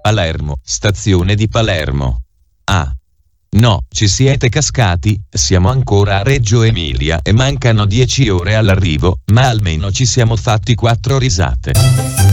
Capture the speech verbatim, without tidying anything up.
Palermo, stazione di Palermo. Ah. No, ci siete cascati, siamo ancora a Reggio Emilia e mancano dieci ore all'arrivo, ma almeno ci siamo fatti quattro risate.